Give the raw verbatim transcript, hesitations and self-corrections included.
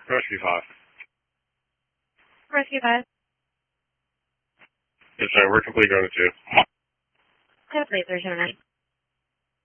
Rescue five. Rescue five. Yes, sir. We're complete going to two. Have a please, Gemini.